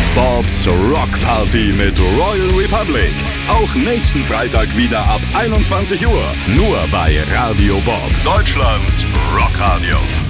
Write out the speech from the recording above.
Bobs Rock Party mit Royal Republic. Auch nächsten Freitag wieder ab 21 Uhr. Nur bei Radio Bob, Deutschlands Rockradio.